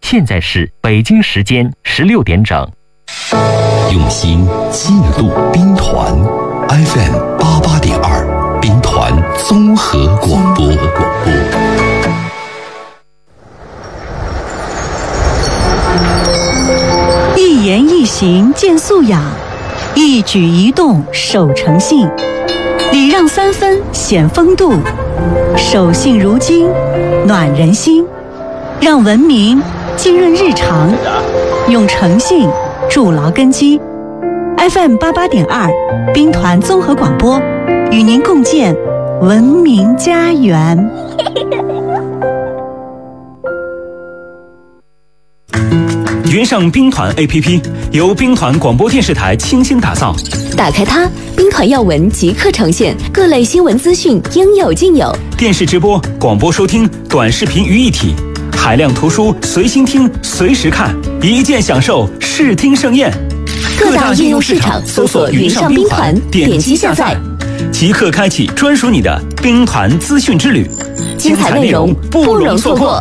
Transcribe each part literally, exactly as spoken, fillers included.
现在是北京时间十六点整。 用心记录兵团 F M 八八点二，兵团综合广播。 一言一行见素养，一举一动守诚信，礼让三分显风度，守信如金暖人心，让文明浸润日常，用诚信筑牢根基。 F M 八八点二，兵团综合广播，与您共建文明家园。 云上兵团 A P P 由兵团广播电视台倾心打造， 打开它，兵团要闻即刻呈现，各类新闻资讯应有尽有， 电视直播、广播收听、短视频于一体，海量图书随心听、随时看，一键享受视听盛宴。 各大应用市场搜索云上兵团，点击下载， 即刻开启专属你的兵团资讯之旅， 精彩内容不容错过。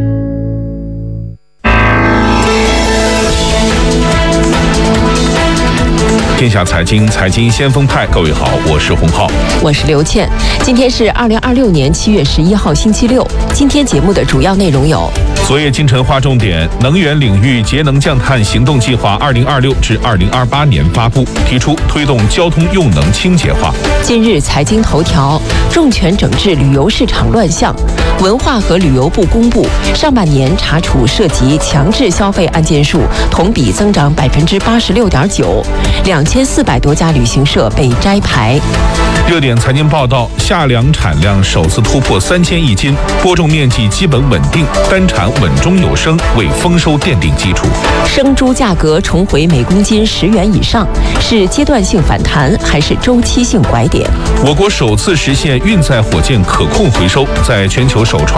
天下财经，财经先锋派，各位好，我是洪浩， 我是刘倩。今天是二零二六年七月十一号，星期六。今天节目的主要内容有： 昨夜今晨划重点，能源领域节能降碳行动计划二零二六至二零二八年发布，提出推动交通用能清洁化。 今日财经头条：重拳整治旅游市场乱象。文化和旅游部公布，上半年查处涉及强制消费案件数同比增长百分之八十六点九，两千四百多家旅行社被摘牌。 热点财经报道：夏粮产量首次突破三千亿斤，播种面积基本稳定，单产稳中有升，为丰收奠定基础。 生猪价格重回每公斤十元以上，是阶段性反弹还是周期性拐点？ 我国首次实现运载火箭可控回收，在全球首创